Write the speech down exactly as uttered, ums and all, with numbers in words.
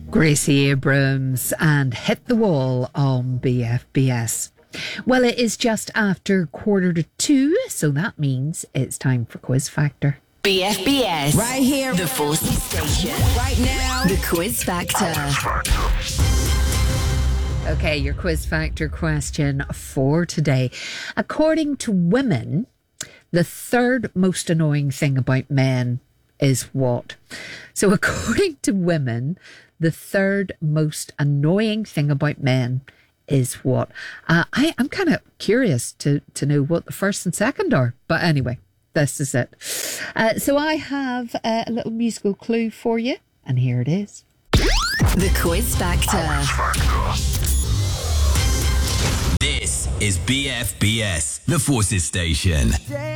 Gracie Abrams and Hit the Wall on B F B S. Well, it is just after quarter to two, so that means it's time for Quiz Factor. B F B S. Right here. The Forces Station. Right now. The Quiz Factor. Okay, your Quiz Factor question for today. According to women, the third most annoying thing about men is what? So according to women, the third most annoying thing about men is what? Uh, I, I'm kind of curious to, to know what the first and second are. But anyway, this is it. Uh, so I have uh, a little musical clue for you. And here it is. The Quiz Factor. This is B F B S, the Forces Station.